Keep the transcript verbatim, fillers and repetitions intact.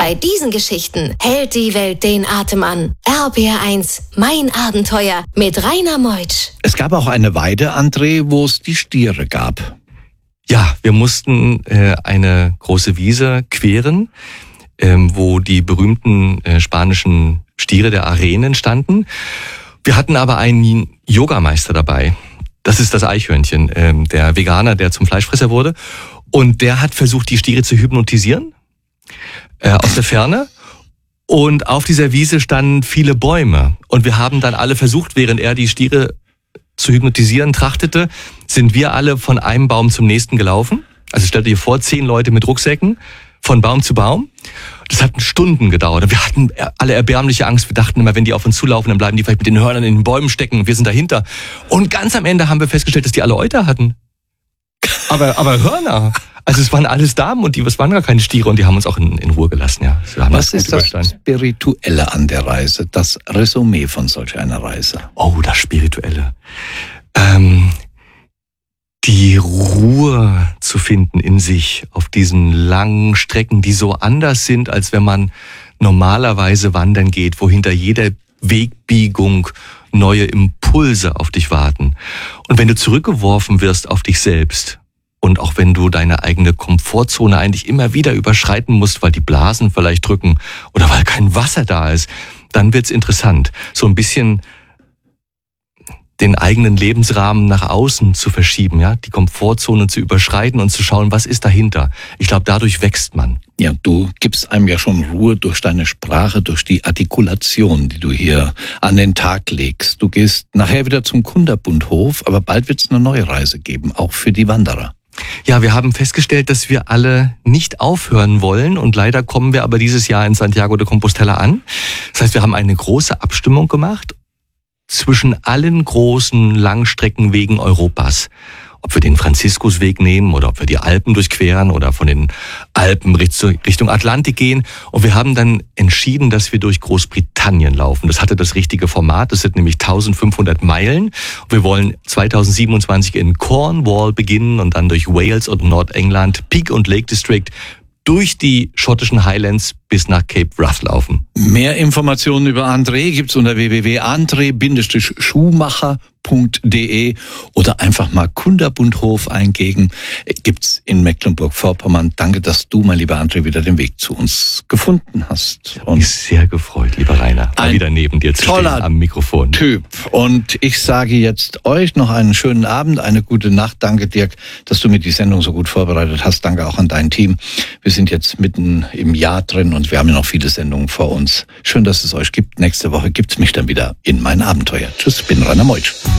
bei diesen Geschichten hält die Welt den Atem an. R B R eins, mein Abenteuer mit Rainer Meutsch. Es gab auch eine Weide, André, wo es die Stiere gab. Ja, wir mussten äh, eine große Wiese queren, ähm, wo die berühmten äh, spanischen Stiere der Arenen standen. Wir hatten aber einen Yogameister dabei. Das ist das Eichhörnchen, ähm, der Veganer, der zum Fleischfresser wurde. Und der hat versucht, die Stiere zu hypnotisieren äh, aus der Ferne. Und auf dieser Wiese standen viele Bäume. Und wir haben dann alle versucht, während er die Stiere zu hypnotisieren trachtete, sind wir alle von einem Baum zum nächsten gelaufen. Also stellt dir vor, zehn Leute mit Rucksäcken von Baum zu Baum. Das hat Stunden gedauert. Und wir hatten alle erbärmliche Angst. Wir dachten immer, wenn die auf uns zulaufen, dann bleiben die vielleicht mit den Hörnern in den Bäumen stecken und wir sind dahinter. Und ganz am Ende haben wir festgestellt, dass die alle Euter hatten. Aber, aber Hörner. Also es waren alles Damen und die, es waren gar keine Stiere und die haben uns auch in, in Ruhe gelassen. Ja. Was ist das Spirituelle an der Reise? Das Resümee von solch einer Reise? Oh, das Spirituelle. Ähm, die Ruhe zu finden in sich auf diesen langen Strecken, die so anders sind, als wenn man normalerweise wandern geht, wo hinter jeder Wegbiegung neue Impulse auf dich warten. Und wenn du zurückgeworfen wirst auf dich selbst und auch wenn du deine eigene Komfortzone eigentlich immer wieder überschreiten musst, weil die Blasen vielleicht drücken oder weil kein Wasser da ist, dann wird's interessant. So ein bisschen den eigenen Lebensrahmen nach außen zu verschieben, ja, die Komfortzone zu überschreiten und zu schauen, was ist dahinter. Ich glaube, dadurch wächst man. Ja, du gibst einem ja schon Ruhe durch deine Sprache, durch die Artikulation, die du hier an den Tag legst. Du gehst nachher wieder zum Kunterbundhof, aber bald wird es eine neue Reise geben, auch für die Wanderer. Ja, wir haben festgestellt, dass wir alle nicht aufhören wollen und leider kommen wir aber dieses Jahr in Santiago de Compostela an. Das heißt, wir haben eine große Abstimmung gemacht zwischen allen großen Langstreckenwegen Europas. Ob wir den Franziskusweg nehmen oder ob wir die Alpen durchqueren oder von den Alpen Richtung Atlantik gehen. Und wir haben dann entschieden, dass wir durch Großbritannien laufen. Das hatte das richtige Format. Das sind nämlich eintausendfünfhundert Meilen. Wir wollen zweitausendsiebenundzwanzig in Cornwall beginnen und dann durch Wales und Nordengland, Peak und Lake District, durch die schottischen Highlands bis nach Cape Wrath laufen. Mehr Informationen über André gibt's unter w w w punkt andre schumacher punkt de oder einfach mal Kunterbundhof eingeben. Gibt's in Mecklenburg-Vorpommern. Danke, dass du, mein lieber André, wieder den Weg zu uns gefunden hast. Ich habe mich sehr gefreut, lieber Rainer, mal wieder neben dir zu stehen am Mikrofon. Typ. Und ich sage jetzt euch noch einen schönen Abend, eine gute Nacht. Danke, Dirk, dass du mir die Sendung so gut vorbereitet hast. Danke auch an dein Team. Wir sind jetzt mitten im Jahr drin und wir haben ja noch viele Sendungen vor uns. Schön, dass es euch gibt. Nächste Woche gibt's mich dann wieder in mein Abenteuer. Tschüss, ich bin Rainer Meutsch.